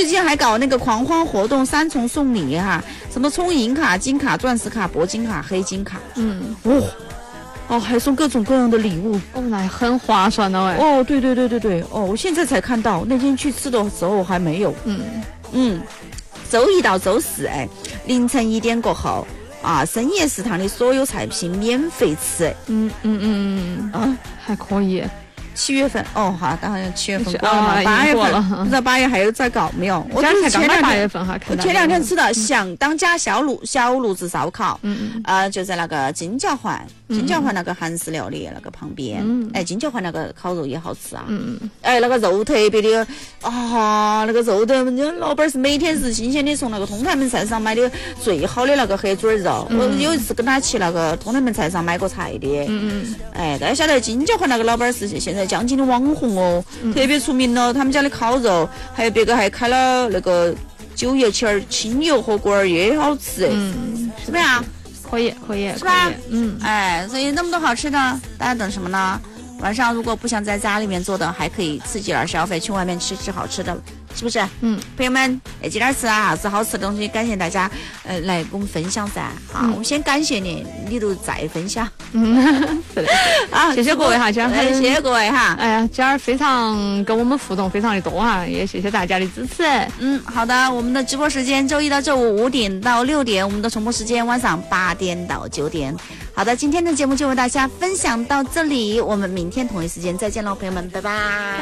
近还搞那个狂欢活动，3重送礼哈，什么充银卡、金卡、钻石卡、铂金卡、黑金卡，还送各种各样的礼物， 那很划算的哎。对，我现在才看到，那天去吃的时候还没有。周1到周4，凌晨1点过后啊，深夜食堂的所有菜品免费吃。 还可以。 7月份当然7月份过了嘛，8月份不知道8月还有在搞没有？我才刚8月份哈， 我前2天吃的响当家小炉子烧烤，就在那个金角环那个韩式料理那个旁边，金角环那个烤肉也好吃啊，那个肉特别的那个肉的，老板是每天是新鲜的，从那个通泰门菜市场买的最好的那个黑嘴肉，我有一次跟他去那个通泰门菜市场买过菜的，大家晓得金角环那个老板是现在江津的网红哦，特别出名了，他们家的烤肉，还有别个还开了那个9月7清油火锅也好吃，是不是啊？ 可以， 是吧？所以那么多好吃的，大家等什么呢？晚上如果不想在家里面做的，还可以刺激点消费，去外面吃好吃的，是不是？朋友们，记点吃啊，啥子好吃的东西，感谢大家来跟我们分享噻。好，我们先感谢你，你都再分享。 是的。谢谢各位哈，今儿谢谢各位哈。 哎呀，今儿非常跟我们互动非常的多哈，也谢谢大家的支持。 好的，我们的直播时间周1到周5 5点到6点，我们的重播时间晚上8点到9点。好的，今天的节目就为大家分享到这里，我们明天同一时间再见喽，朋友们，拜拜。